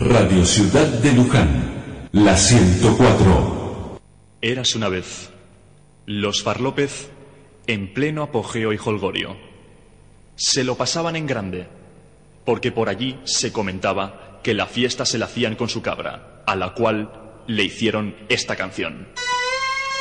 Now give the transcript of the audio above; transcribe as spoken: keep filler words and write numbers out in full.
Radio Ciudad de Luján, la ciento cuatro. Eras una vez los Farlópez en pleno apogeo y jolgorio. Se lo pasaban en grande, porque por allí se comentaba que la fiesta se la hacían con su cabra, a la cual le hicieron esta canción.